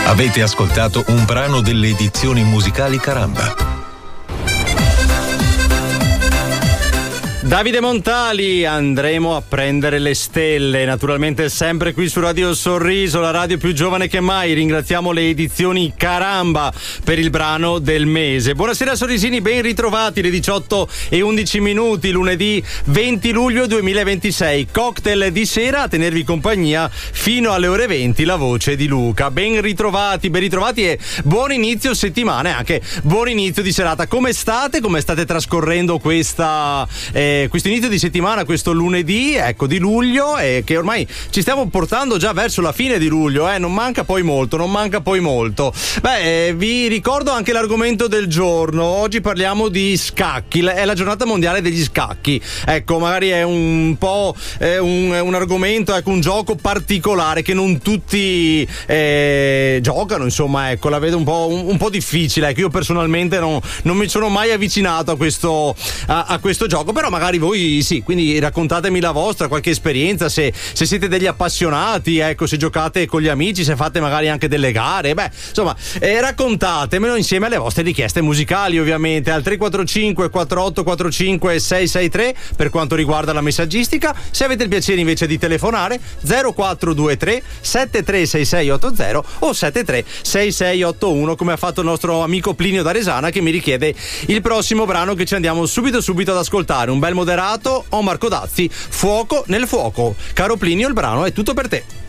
Avete ascoltato un brano delle edizioni musicali Caramba. Davide Montali, andremo a prendere le stelle, naturalmente sempre qui su Radio Sorriso, la radio più giovane che mai. Ringraziamo le edizioni Caramba per il brano del mese. Buonasera Sorrisini, ben ritrovati, le 18:11, lunedì 20 luglio 2026. Cocktail di sera a tenervi compagnia fino alle ore 20, la voce di Luca. Ben ritrovati e buon inizio settimana e anche buon inizio di serata. Come state? Come state trascorrendo questo inizio di settimana, questo lunedì, ecco, di luglio, che ormai ci stiamo portando già verso la fine di luglio, non manca poi molto. Vi ricordo anche l'argomento del giorno. Oggi parliamo di scacchi, è la giornata mondiale degli scacchi. Ecco, magari è un po' un argomento, ecco, un gioco particolare che non tutti giocano, insomma, ecco, la vedo un po' difficile. Ecco, io personalmente non mi sono mai avvicinato a questo gioco, però magari voi sì, quindi raccontatemi la vostra, qualche esperienza, se siete degli appassionati, ecco, se giocate con gli amici, se fate magari anche delle gare, insomma, raccontatemelo insieme alle vostre richieste musicali, ovviamente, al 345 4845 663 per quanto riguarda la messaggistica. Se avete il piacere invece di telefonare, 0423 736680 o 736681, come ha fatto il nostro amico Plinio da Resana, che mi richiede il prossimo brano che ci andiamo subito ad ascoltare. Un bel moderato, Omar Codazzi, Fuoco nel fuoco. Caro Plinio, il brano è tutto per te.